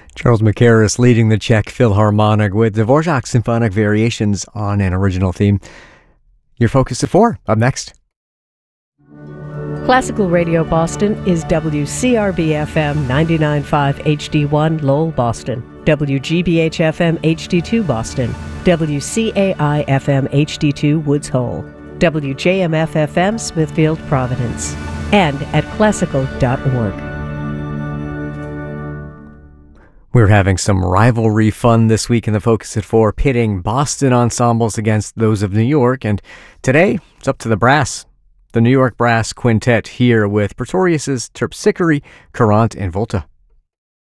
Charles Mackerras leading the Czech Philharmonic with Dvorak Symphonic Variations on an original theme. Your Focus at 4, up next. Classical Radio Boston is WCRB-FM 99.5 HD1 Lowell, Boston, WGBH-FM HD2 Boston, WCAI-FM HD2 Woods Hole, WJMF-FM Smithfield, Providence, and at classical.org. We're having some rivalry fun this week in the Focus at 4, pitting Boston ensembles against those of New York, and today it's up to the brass. The New York Brass Quintet here with Pretorius's Terpsichore, Courant, and Volta.